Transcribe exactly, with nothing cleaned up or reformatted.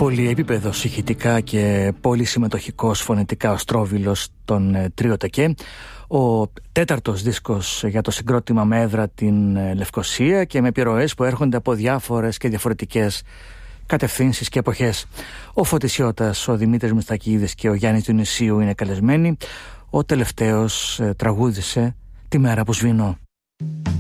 Πολυεπίπεδος ηχητικά και πολύ συμμετοχικός φωνητικά ο Στρόβιλος των Τρίο Τεκέ. Ο τέταρτος δίσκος για το συγκρότημα με έδρα την Λευκοσία και με επιρροές που έρχονται από διάφορες και διαφορετικές κατευθύνσεις και εποχές. Ο Φώτης Ιώτας, ο Δημήτρης Μιστακίδης και ο Γιάννης Διονυσίου είναι καλεσμένοι. Ο τελευταίος τραγούδισε «Τη μέρα που σβήνω».